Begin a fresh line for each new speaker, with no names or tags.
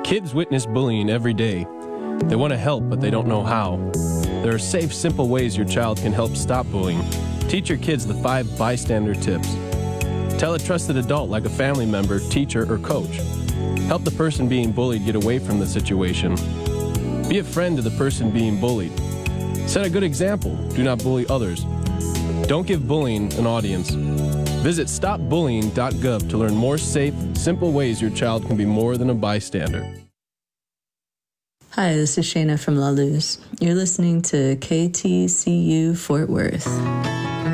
Kids witness bullying every day. They want to help, but they don't know how. There are safe, simple ways your child can help stop bullying. Teach your kids the 5 bystander tips. Tell a trusted adult like a family member, teacher, or coach. Help the person being bullied get away from the situation. Be a friend to the person being bullied. Set a good example. Do not bully others. Don't give bullying an audience. Visit stopbullying.gov to learn more safe, simple ways your child can be more than a bystander.
Hi, this is Shayna from La Luz. You're listening to KTCU Fort Worth.